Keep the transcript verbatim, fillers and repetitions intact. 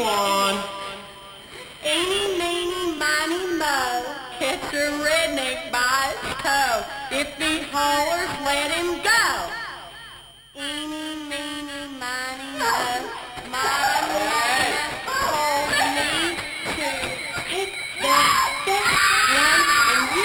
on. Eeny, meeny, miny, mo. Catch a redneck by his toe. If he hollers, let him go.